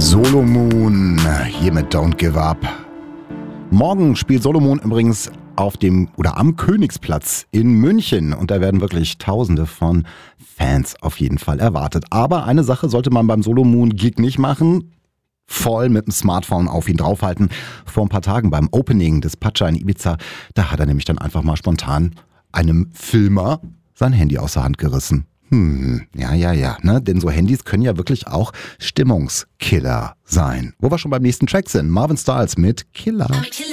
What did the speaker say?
Solomoon, hier mit Don't Give Up. Morgen spielt Solomoon übrigens am Königsplatz in München und da werden wirklich Tausende von Fans auf jeden Fall erwartet. Aber eine Sache sollte man beim Solomoon-Gig nicht machen: voll mit dem Smartphone auf ihn draufhalten. Vor ein paar Tagen beim Opening des Pacha in Ibiza, da hat er nämlich dann einfach mal spontan einem Filmer sein Handy aus der Hand gerissen. Ja, ne? Denn so Handys können ja wirklich auch Stimmungskiller sein. Wo wir schon beim nächsten Track sind: Marvin Styles mit Killer.